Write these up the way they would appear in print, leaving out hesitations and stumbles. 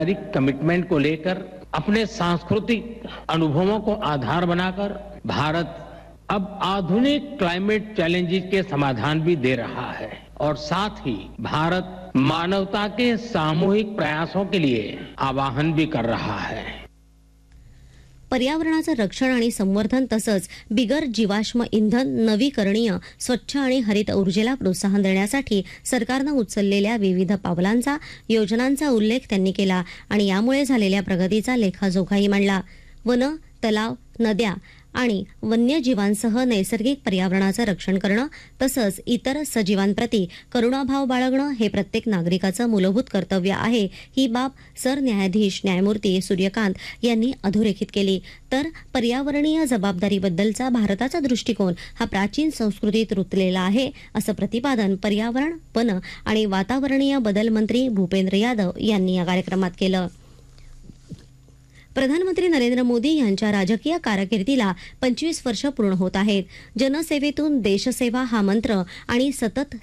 Commitment को लेकर अपने सांस्कृतिक अनुभवों को आधार बनाकर भारत अब आधुनिक क्लाइमेट चैलेंजेस के समाधान भी दे रहा है और साथ ही भारत मानवता के सामूहिक प्रयासों के लिए आह्वान भी कर रहा है। पर्यावरणाचं रक्षण आणि संवर्धन तसंच बिगर जीवाश्म इंधन, नवीकरणीय, स्वच्छ आणि हरित ऊर्जेला प्रोत्साहन देण्यासाठी सरकारनं उचललेल्या विविध पावलांचा, योजनांचा उल्लेख त्यांनी केला आणि यामुळे झालेल्या प्रगतीचा लेखाजोखाही मांडला। वन, तलाव, नद्या आणि वन्यजीवांसह नैसर्गिक पर्यावरणाचं रक्षण करणं तसंच इतर सजीवांप्रती करुणाभाव बाळगणं हे प्रत्येक नागरिकाचं मूलभूत कर्तव्य आहे, ही बाब सरन्यायाधीश न्यायमूर्ती सूर्यकांत यांनी अधोरेखित केली। तर पर्यावरणीय जबाबदारीबद्दलचा भारताचा दृष्टिकोन हा प्राचीन संस्कृतीत रुतलेला आहे, असं प्रतिपादन पर्यावरण, वन आणि वातावरणीय बदल मंत्री भूपेंद्र यादव यांनी या कार्यक्रमात केलं। प्रधानमंत्री नरेंद्र मोदी यांच्या राजकीय कारकिर्दीला 25 वर्ष पूर्ण होत आहेत। जनसेवेतून देशसेवा हा मंत्र आणि सतत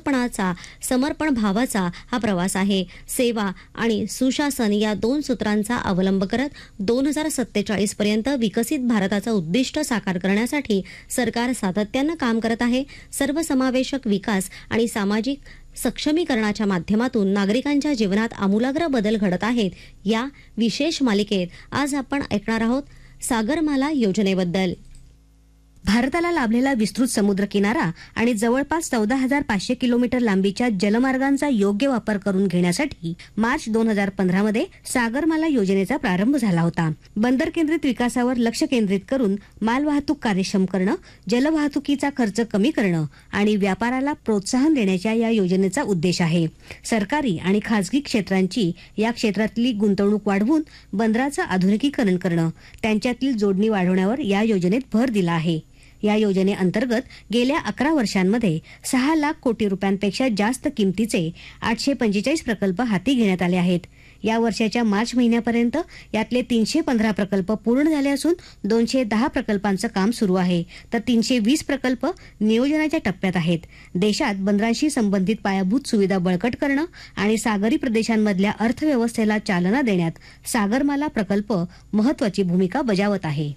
समर्पण भावाचा हा प्रवास आहे। सेवा आणि सुशासन या दोन सूत्रांचा अवलंब करत 2047 पर्यंत विकसित भारताचं उद्दिष्ट साकार करण्यासाठी सरकार सातत्यानं काम करत आहे। सर्वसमावेशक विकास आणि सामाजिक सक्षमीकरणाच्या माध्यमातून नागरिकांच्या जीवनात आमूलाग्र बदल घडत आहेत। या विशेष मालिकेत आज आपण ऐकणार आहोत सागरमाला योजनेबद्दल। भारताला लाभलेला विस्तृत समुद्र किनारा आणि जवळपास 14,500 किलोमीटर लांबीच्या जलमार्गांचा योग्य वापर करून घेण्यासाठी मार्च 2015 मध्ये सागरमाला योजनेचा प्रारंभ झाला होता। बंदर केंद्रित विकासावर लक्ष केंद्रित करून मालवाहतूक कार्यक्षम करणं, जलवाहतुकीचा खर्च कमी करणं आणि व्यापाराला प्रोत्साहन देण्याच्या या योजनेचा उद्देश आहे। सरकारी आणि खासगी क्षेत्रांची या क्षेत्रातली गुंतवणूक वाढवून बंदराचं आधुनिकीकरण करणं, त्यांच्यातील जोडणी वाढवण्यावर या योजनेत भर दिला आहे। या योजनेअंतर्गत गेल्या 11 वर्षांमध्ये 6 लाख कोटी रुपयांपेक्षा जास्त किमतीचे 845 प्रकल्प हाती घेण्यात आले आहेत। या वर्षाच्या मार्च महिन्यापर्यंत यातले 315 प्रकल्प पूर्ण झाले असून 210 प्रकल्पांचं काम सुरू आहे, तर 320 प्रकल्प नियोजनाच्या टप्प्यात आहेत। देशात बंदरांशी संबंधित पायाभूत सुविधा बळकट करणं आणि सागरी प्रदेशांमधल्या अर्थव्यवस्थेला चालना देण्यात सागरमाला प्रकल्प महत्त्वाची भूमिका बजावत आहे।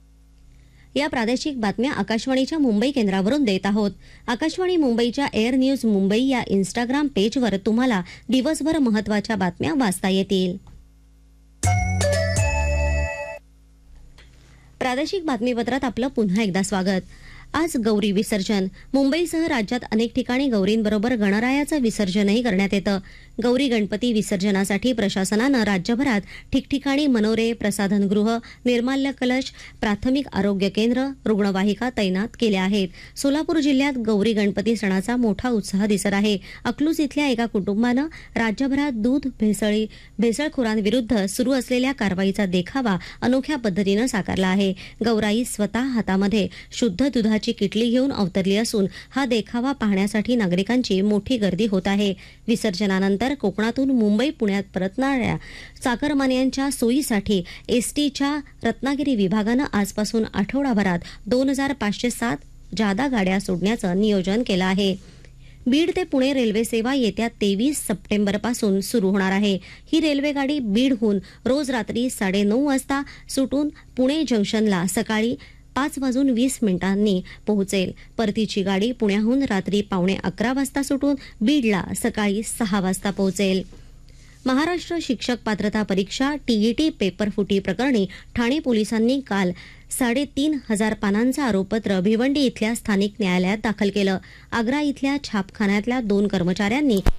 या प्रादेशिक बातम्या आकाशवाणीच्या मुंबई केंद्रावरून देत आहोत। आकाशवाणी मुंबईच्या एअर न्यूज मुंबई या इंस्टाग्राम पेजवर तुम्हाला दिवसभर महत्त्वाच्या बातम्या वाचता येतील। प्रादेशिक बातमीपत्रात आपलं पुन्हा एकदा स्वागत। आज गौरी विसर्जन। मुंबईसह राज्यात अनेक ठिकाणी गौरींबरोबर गणरायाचं विसर्जनही करण्यात येतं। गौरी गणपती विसर्जनासाठी प्रशासनानं राज्यभरात ठिकठिकाणी मनोरे, प्रसाधनगृह, निर्माल्य कलश, प्राथमिक आरोग्य केंद्र, रुग्णवाहिका तैनात केल्या आहेत। सोलापूर जिल्ह्यात गौरी गणपती सणाचा मोठा उत्साह दिसत आहे। अकलूज इथल्या एका कुटुंबानं राज्यभरात दूध भेसळखोरांविरुद्ध सुरू असलेल्या कारवाईचा देखावा अनोख्या पद्धतीनं साकारला आहे। गौराई स्वतः हातामध्ये शुद्ध दुधाची किटली घेऊन अवतरली असून हा देखावा पाहण्यासाठी नागरिकांची मोठी गर्दी होत आहे। विसर्जनानंतर कोकणातून मुंबई, पुण्यात परतणाऱ्या चाकरमान्यांच्या सोयीसाठी एसटीच्या रत्नागिरी विभागानं आजपासून आठवडाभरात 2507 जादा गाड्या सोडण्याचं नियोजन केलं आहे। बीड ते पुणे रेल्वे सेवा येत्या 23 सप्टेंबरपासून सुरू होणार आहे। ही रेल्वेगाडी बीडहून रोज रात्री 9:30 वाजता सुटून पुणे जंक्शनला सकाळी 5:20 पोहोचेल। परतीची गाडी पुण्याहून रात्री 11:15 वाजता सुटून बीडला सकाळी 6 वाजता पोहोचेल। महाराष्ट्र शिक्षक पात्रता परीक्षा टीईटी पेपर फुटी प्रकरणी ठाणे पोलिसांनी काल 3,500 पानांचं आरोपपत्र भिवंडी इथल्या स्थानिक न्यायालयात दाखल केलं। आग्रा इथल्या छापखान्यातल्या 2 कर्मचाऱ्यांनी